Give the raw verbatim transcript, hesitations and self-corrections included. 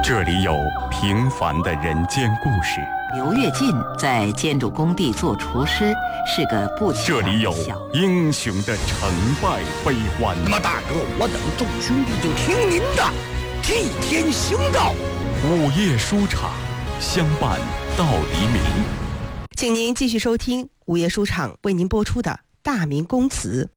这里有平凡的人间故事。 刘跃进在建筑工地做厨师，是个不起眼的小。 这里有英雄的成败悲欢。 那么大哥，我等众兄弟就听您的，替天行道。 午夜书场，相伴到黎明。 请您继续收听午夜书场为您播出的《大明宫词》。